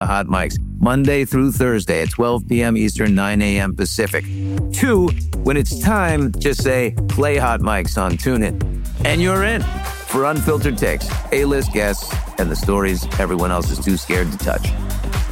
Hot Mics, Monday through Thursday at 12 p.m. Eastern, 9 a.m. Pacific. 2, when it's time, just say, play Hot Mics on TuneIn. And you're in for unfiltered takes, A-list guests, and the stories everyone else is too scared to touch.